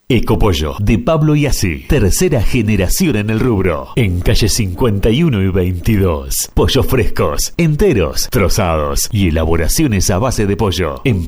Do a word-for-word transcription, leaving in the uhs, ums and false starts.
Ecopollo, de Pablo Iazzi. Tercera generación en el rubro. En calle cincuenta y uno y veintidós. Pollos frescos, enteros, trozados y elaboraciones a base de pollo. En